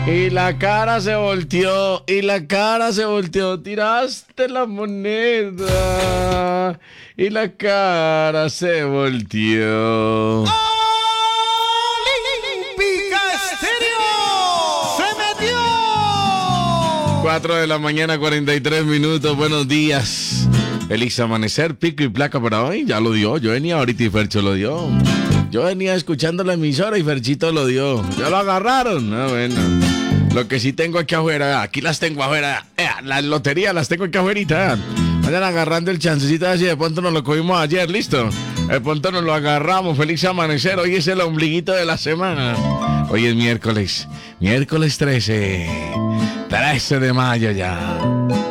Y la cara se volteó, tiraste la moneda y la cara se volteó. ¡Olímpica Estéreo! ¡Se metió! 4 de la mañana, 43 minutos, buenos días. Feliz amanecer, pico y placa para hoy, ya lo dio, yo venía ahorita y Fercho lo dio. Yo venía escuchando la emisora y Ferchito lo dio. ¿Ya lo agarraron? No, bueno. Lo que sí tengo aquí afuera, aquí las tengo afuera. Las loterías las tengo aquí afuera. Vayan agarrando el chancecito así, de pronto nos lo cogimos ayer, listo. De pronto nos lo agarramos, feliz amanecer. Hoy es el ombliguito de la semana. Hoy es miércoles 13 de mayo ya.